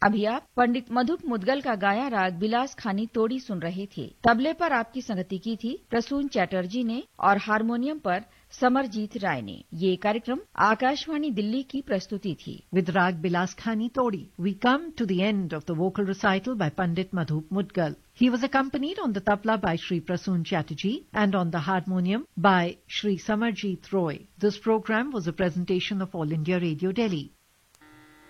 अभी आप पंडित मधुप मुदगल का गाया राग बिलास खानी तोड़ी सुन रहे थे। तबले पर आपकी संगति की थी प्रसून चैटर्जी ने और हारमोनियम पर समरजीत राय ने। ये कार्यक्रम आकाशवाणी दिल्ली की प्रस्तुति थी। With Rag Bilas Khani Todi, we come to the end of the vocal recital by Pandit Madhup Mudgal. He was accompanied on the tabla by Shri Prasoon Chatterjee and on the harmonium by Shri Samarjeet Roy. This program was a presentation of All India Radio Delhi.